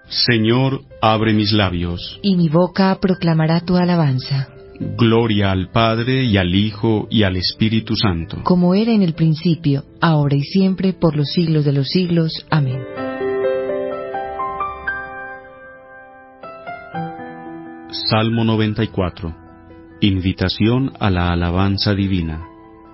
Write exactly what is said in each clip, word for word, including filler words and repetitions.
Señor, abre mis labios, y mi boca proclamará tu alabanza. Gloria al Padre, y al Hijo, y al Espíritu Santo. Como era en el principio, ahora y siempre, por los siglos de los siglos. Amén. Salmo noventa y cuatro. Invitación a la alabanza divina.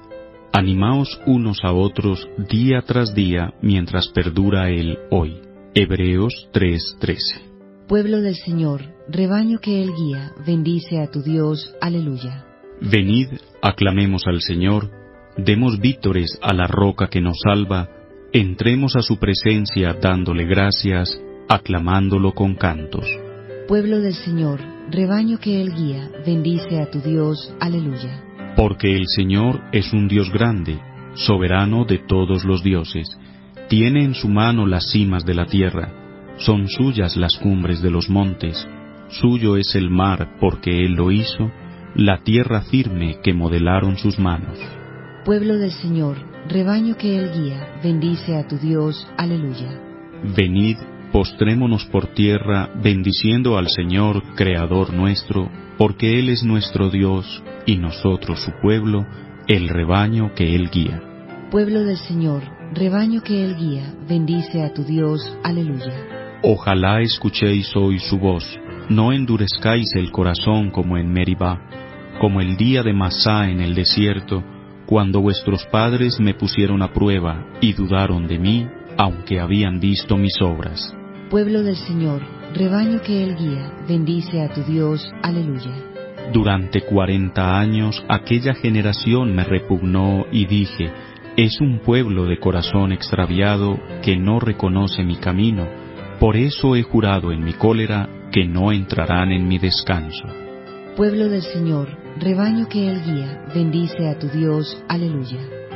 Animaos unos a otros día tras día, mientras perdura el hoy. Hebreos tres trece. Pueblo del Señor, rebaño que Él guía, bendice a tu Dios. Aleluya. Venid, aclamemos al Señor, demos vítores a la roca que nos salva, entremos a su presencia dándole gracias, aclamándolo con cantos. Pueblo del Señor, rebaño que Él guía, bendice a tu Dios. Aleluya. Porque el Señor es un Dios grande, soberano de todos los dioses. Tiene en su mano las cimas de la tierra, son suyas las cumbres de los montes. Suyo es el mar porque Él lo hizo, la tierra firme que modelaron sus manos. Pueblo del Señor, rebaño que Él guía, bendice a tu Dios. Aleluya. Venid, postrémonos por tierra, bendiciendo al Señor, Creador nuestro, porque Él es nuestro Dios, y nosotros su pueblo, el rebaño que Él guía. Pueblo del Señor, rebaño que Él guía, bendice a tu Dios. Aleluya. Ojalá escuchéis hoy su voz, no endurezcáis el corazón como en Meribá, como el día de Masá en el desierto, cuando vuestros padres me pusieron a prueba y dudaron de mí, aunque habían visto mis obras. Pueblo del Señor, rebaño que Él guía, bendice a tu Dios. Aleluya. Durante cuarenta años aquella generación me repugnó y dije, es un pueblo de corazón extraviado que no reconoce mi camino, por eso he jurado en mi cólera que no entrarán en mi descanso. Pueblo del Señor, rebaño que Él guía, bendice a tu Dios. Aleluya.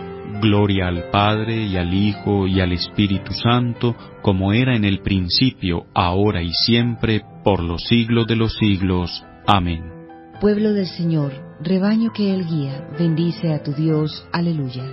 Gloria al Padre, y al Hijo, y al Espíritu Santo, como era en el principio, ahora y siempre, por los siglos de los siglos. Amén. Pueblo del Señor, rebaño que Él guía, bendice a tu Dios. Aleluya.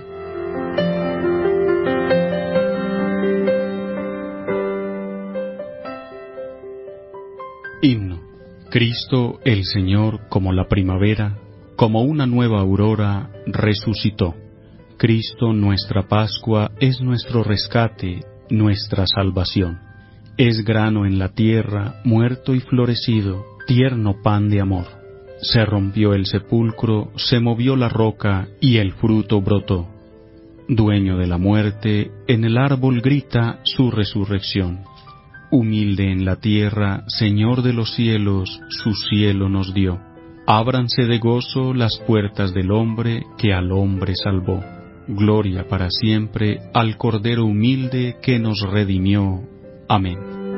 Himno. Cristo el Señor, como la primavera, como una nueva aurora, resucitó. Cristo, nuestra Pascua, es nuestro rescate, nuestra salvación. Es grano en la tierra, muerto y florecido, tierno pan de amor. Se rompió el sepulcro, se movió la roca, y el fruto brotó. Dueño de la muerte, en el árbol grita su resurrección. Humilde en la tierra, Señor de los cielos, su cielo nos dio. Ábranse de gozo las puertas del hombre que al hombre salvó. Gloria para siempre al Cordero humilde que nos redimió. Amén.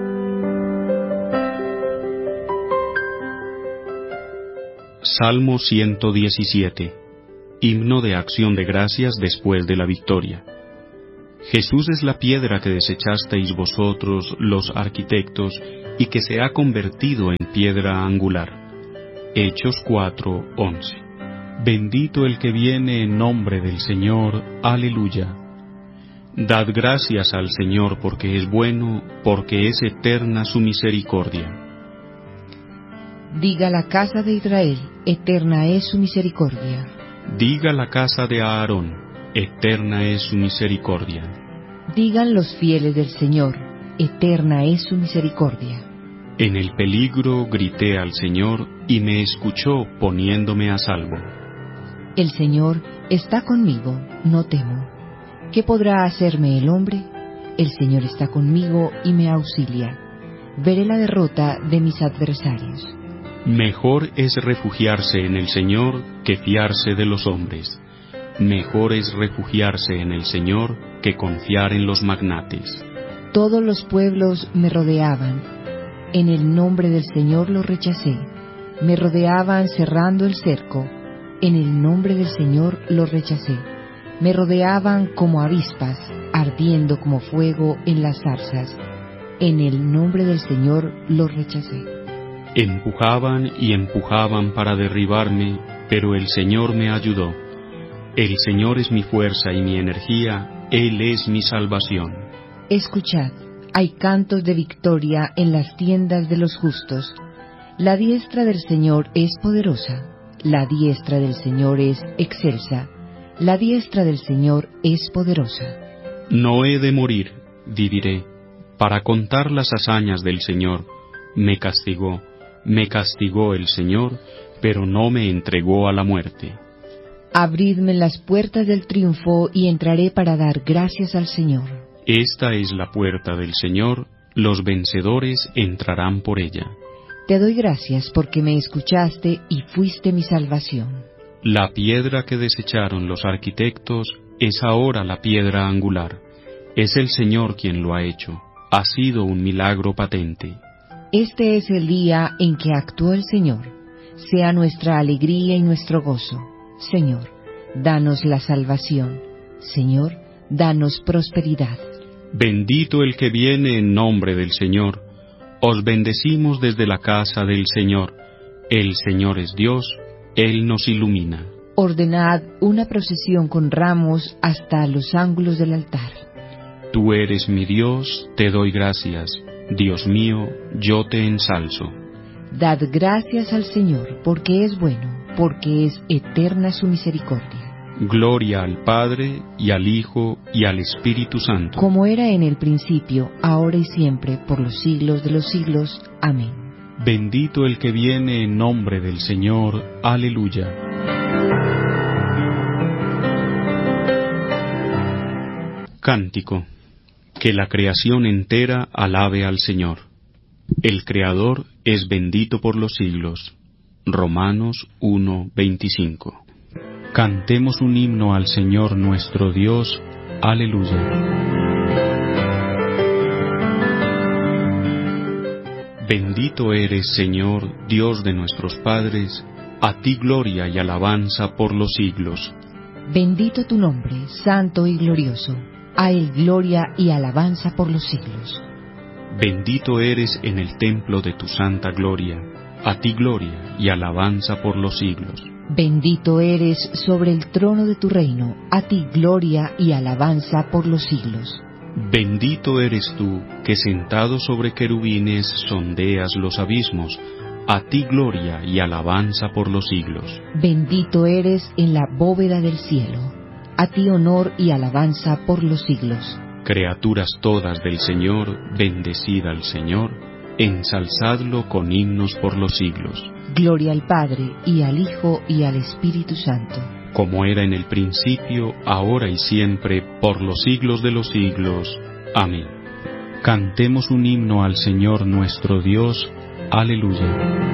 Salmo ciento diecisiete. Himno de acción de gracias después de la victoria. Jesús es la piedra que desechasteis vosotros, los arquitectos, y que se ha convertido en piedra angular. Hechos cuatro once. Bendito el que viene en nombre del Señor. Aleluya. Dad gracias al Señor porque es bueno, porque es eterna su misericordia. Diga la casa de Israel, eterna es su misericordia. Diga la casa de Aarón, eterna es su misericordia. Digan los fieles del Señor, eterna es su misericordia. En el peligro grité al Señor, y me escuchó poniéndome a salvo. El Señor está conmigo, no temo. ¿Qué podrá hacerme el hombre? El Señor está conmigo y me auxilia. Veré la derrota de mis adversarios. Mejor es refugiarse en el Señor que fiarse de los hombres. Mejor es refugiarse en el Señor que confiar en los magnates. Todos los pueblos me rodeaban. En el nombre del Señor los rechacé. Me rodeaban cerrando el cerco. En el nombre del Señor los rechacé. Me rodeaban como avispas, ardiendo como fuego en las zarzas. En el nombre del Señor los rechacé. Empujaban y empujaban para derribarme, pero el Señor me ayudó. El Señor es mi fuerza y mi energía, Él es mi salvación. Escuchad, hay cantos de victoria en las tiendas de los justos. La diestra del Señor es poderosa, la diestra del Señor es excelsa, la diestra del Señor es poderosa. No he de morir, viviré, para contar las hazañas del Señor. Me castigó, me castigó el Señor, pero no me entregó a la muerte. Abridme las puertas del triunfo y entraré para dar gracias al Señor. Esta es la puerta del Señor, los vencedores entrarán por ella. Te doy gracias porque me escuchaste y fuiste mi salvación. La piedra que desecharon los arquitectos es ahora la piedra angular. Es el Señor quien lo ha hecho. Ha sido un milagro patente. Este es el día en que actuó el Señor. Sea nuestra alegría y nuestro gozo. Señor, danos la salvación. Señor, danos prosperidad. Bendito el que viene en nombre del Señor. Os bendecimos desde la casa del Señor. El Señor es Dios, Él nos ilumina. Ordenad una procesión con ramos hasta los ángulos del altar. Tú eres mi Dios, te doy gracias. Dios mío, yo te ensalzo. Dad gracias al Señor, porque es bueno, porque es eterna su misericordia. Gloria al Padre, y al Hijo, y al Espíritu Santo. Como era en el principio, ahora y siempre, por los siglos de los siglos. Amén. Bendito el que viene en nombre del Señor. Aleluya. Cántico. Que la creación entera alabe al Señor. El Creador es bendito por los siglos. Romanos uno veinticinco. Cantemos un himno al Señor nuestro Dios. Aleluya. Bendito eres, Señor, Dios de nuestros padres, a ti gloria y alabanza por los siglos. Bendito tu nombre, santo y glorioso, a él gloria y alabanza por los siglos. Bendito eres en el templo de tu santa gloria, a ti gloria y alabanza por los siglos. Bendito eres sobre el trono de tu reino, a ti gloria y alabanza por los siglos. Bendito eres tú, que sentado sobre querubines sondeas los abismos, a ti gloria y alabanza por los siglos. Bendito eres en la bóveda del cielo, a ti honor y alabanza por los siglos. Criaturas todas del Señor, bendecid al Señor, ensalzadlo con himnos por los siglos. Gloria al Padre, y al Hijo, y al Espíritu Santo. Como era en el principio, ahora y siempre, por los siglos de los siglos. Amén. Cantemos un himno al Señor nuestro Dios. Aleluya.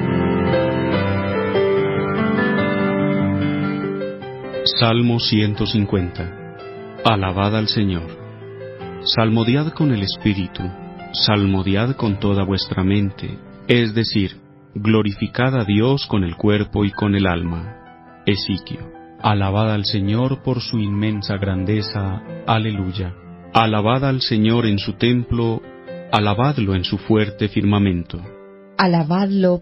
Salmo ciento cincuenta. Alabad al Señor. Salmodiad con el Espíritu, salmodiad con toda vuestra mente, es decir, glorificad a Dios con el cuerpo y con el alma. Ezequiel. Alabad al Señor por su inmensa grandeza. Aleluya. Alabad al Señor en su templo, alabadlo en su fuerte firmamento. Alabadlo